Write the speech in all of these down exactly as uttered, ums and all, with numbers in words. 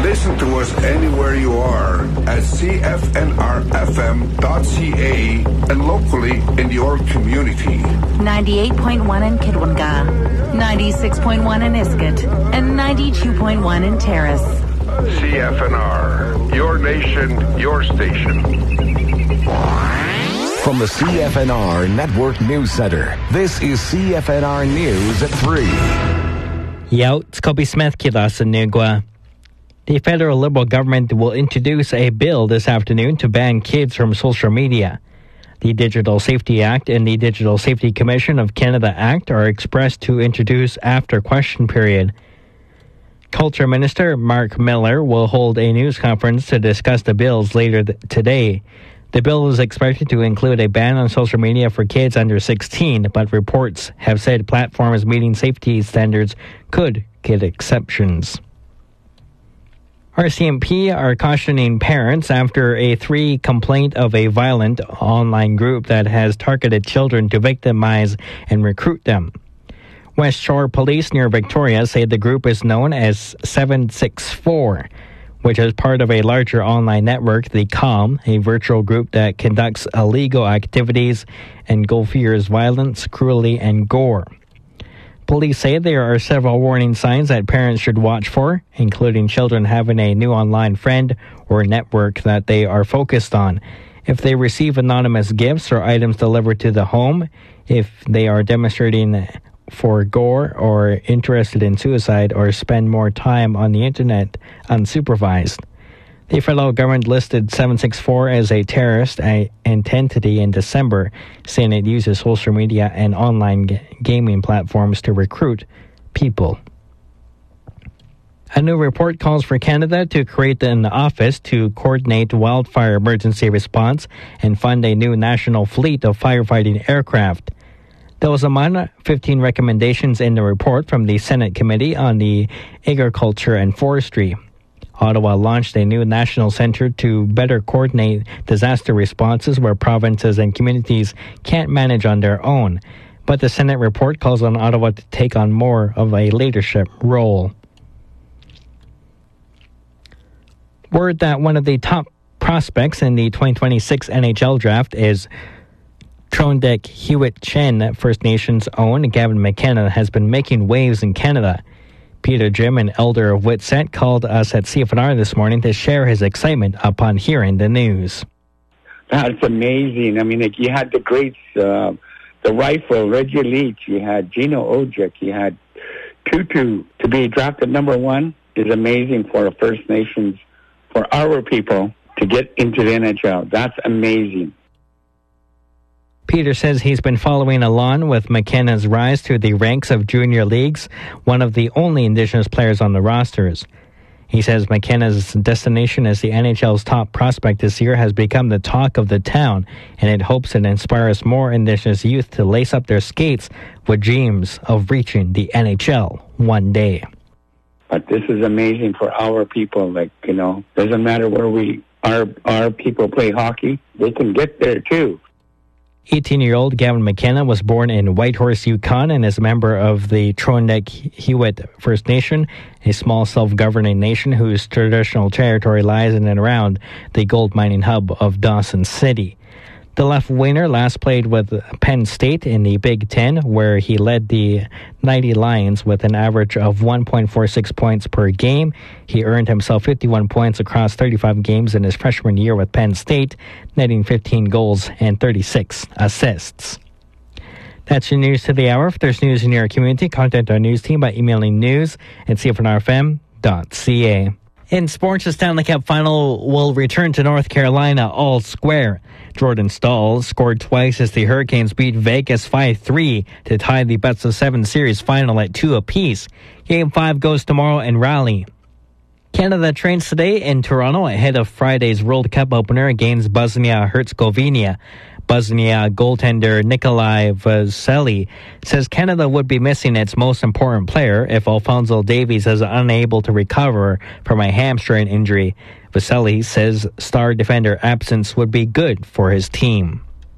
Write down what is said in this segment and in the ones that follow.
Listen to us anywhere you are at c f n r f m dot c a and locally in your community. ninety-eight point one in Kidwinga, ninety-six point one in Iskut, and ninety-two point one in Terrace. C F N R, your nation, your station. From the C F N R Network News Center, this is C F N R News at three. Yo, it's Kobe Smith kila sa Nugwa. The federal Liberal government will introduce a bill this afternoon to ban kids from social media. The Digital Safety Act and the Digital Safety Commission of Canada Act are expressed to introduce after question period. Culture Minister Mark Miller will hold a news conference to discuss the bills later th- today. The bill is expected to include a ban on social media for kids under sixteen, but reports have said platforms meeting safety standards could get exceptions. R C M P are cautioning parents after a three complaint of a violent online group that has targeted children to victimize and recruit them. West Shore Police near Victoria say the group is known as seven six four, which is part of a larger online network, the CALM, a virtual group that conducts illegal activities and go fears violence, cruelty, and gore. Police say there are several warning signs that parents should watch for, including children having a new online friend or network that they are focused on. If they receive anonymous gifts or items delivered to the home, if they are demonstrating for gore or interested in suicide or spend more time on the internet unsupervised. The federal government listed seven six four as a terrorist entity in December, saying it uses social media and online g- gaming platforms to recruit people. A new report calls for Canada to create an office to coordinate wildfire emergency response and fund a new national fleet of firefighting aircraft. There was among fifteen recommendations in the report from the Senate Committee on the Agriculture and Forestry. Ottawa launched a new national center to better coordinate disaster responses where provinces and communities can't manage on their own. But the Senate report calls on Ottawa to take on more of a leadership role. Word that one of the top prospects in the twenty twenty-six N H L draft is Trondek Hewitt Chen, First Nations own Gavin McKenna, has been making waves in Canada. Peter Jim, an elder of Whitsett, called us at C F N R this morning to share his excitement upon hearing the news. That's amazing. I mean, like, you had the greats, uh, the rifle, Reggie Leach, you had Gino Ojek, you had Tutu. To be drafted number one is amazing for the First Nations, for our people to get into the N H L. That's amazing. Peter says he's been following along with McKenna's rise to the ranks of junior leagues, one of the only Indigenous players on the rosters. He says McKenna's destination as the N H L's top prospect this year has become the talk of the town, and it hopes it inspires more Indigenous youth to lace up their skates with dreams of reaching the N H L one day. But this is amazing for our people. Like, you know, doesn't matter where we our our people play hockey, they can get there too. eighteen-year-old Gavin McKenna was born in Whitehorse, Yukon, and is a member of the Trondek Hewitt First Nation, a small self-governing nation whose traditional territory lies in and around the gold mining hub of Dawson City. The left winger last played with Penn State in the Big Ten, where he led the Nittany Lions with an average of one point four six points per game. He earned himself fifty-one points across thirty-five games in his freshman year with Penn State, netting fifteen goals and thirty-six assists. That's your news to the hour. If there's news in your community, contact our news team by emailing news at c f n r f m dot c a. In sports, the Stanley Cup Final will return to North Carolina all square. Jordan Staal scored twice as the Hurricanes beat Vegas five three to tie the best of seven series final at two apiece. Game five goes tomorrow in Raleigh. Canada trains today in Toronto ahead of Friday's World Cup opener against Bosnia-Herzegovina. Bosnia goaltender Nikolai Vasily says Canada would be missing its most important player if Alphonso Davies is unable to recover from a hamstring injury. Vasily says star defender absence would be good for his team.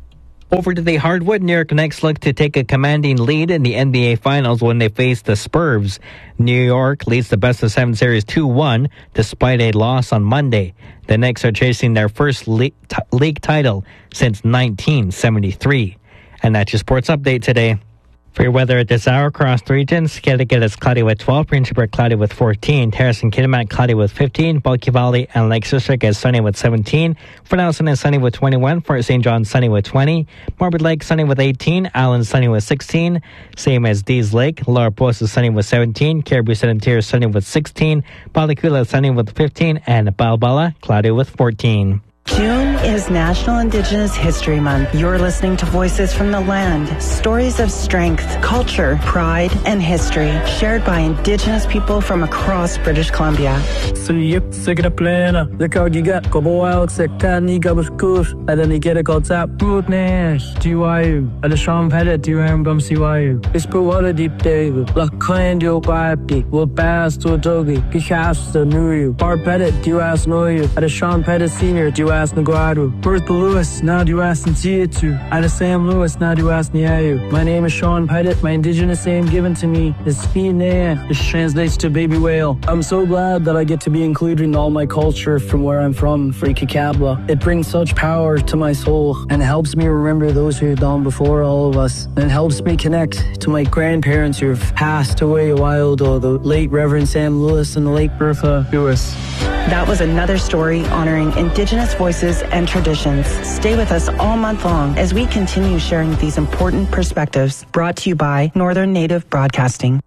Over to the hardwood, New York Knicks look to take a commanding lead in the N B A Finals when they face the Spurs. New York leads the best of seven series two one despite a loss on Monday. The Knicks are chasing their first league, t- league title since nineteen seventy-three. And that's your sports update today. For your weather at this hour across the regions, Connecticut is cloudy with twelve, Prince Rupert cloudy with fourteen, Terrace and Kitimat cloudy with fifteen, Bulky Valley and Lake District is sunny with seventeen, Fort Nelson is sunny with twenty-one, Fort Saint John sunny with twenty, Morbid Lake sunny with eighteen, Allen sunny with sixteen, same as Dees Lake, Laura Post is sunny with seventeen, Caribou San Interior sunny with sixteen, Balicula sunny with fifteen, and Balbala cloudy with fourteen. June is National Indigenous History Month. You're listening to Voices from the Land, stories of strength, culture, pride, and history, shared by Indigenous people from across British Columbia. Suyip sikra plena, the Kaugiga, Koboal, Sektani, Gabuskus, and then he get a concept. Good nash, do you? And the Sham Pettit, do you am C Y U? It's Puwala Deep David, La Candio Bapi, will pass to a doggy, Kishas the New You. Bar Pettit, do you ask no you? And the Sham Pettit Senior, do you ask Naguadu? Bertha Lewis, now do you ask Ntiatu? And the Sam Lewis, now do you ask Niayu? My name is Sean Pettit. My Indigenous name given to me is Spina, which translates to baby whale. I'm so glad that I get to be included in all my culture from where I'm from, Freakakabla. It brings such power to my soul and helps me remember those who have gone before all of us. And it helps me connect to my grandparents who have passed away a while ago, the late Reverend Sam Lewis and the late Bertha Lewis. That was another story honoring Indigenous voices and traditions. Stay with us all month long as we continue sharing these important perspectives. Brought to you by Northern Native Broadcasting.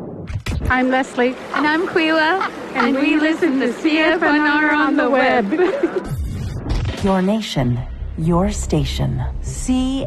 I'm Leslie. And I'm Quila. And, and we listen to C F N R on the web. Your nation, your station. C